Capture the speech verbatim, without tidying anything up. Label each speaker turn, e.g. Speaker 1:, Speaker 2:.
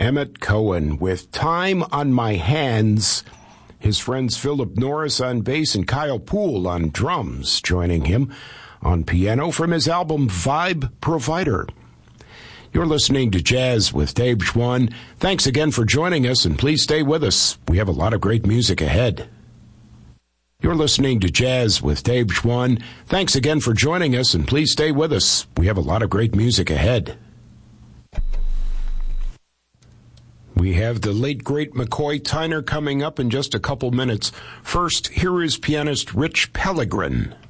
Speaker 1: Emmett Cohen with Time on My Hands. His friends Philip Norris on bass and Kyle Poole on drums, joining him on piano from his album Vibe Provider. You're listening to Jazz with Dave Schwann. Thanks again for joining us, and please stay with us. We have a lot of great music ahead. You're listening to Jazz with Dave Schwann. Thanks again for joining us, and please stay with us. We have a lot of great music ahead. We have the late, great McCoy Tyner coming up in just a couple minutes. First, here is pianist Rich Pellegrin.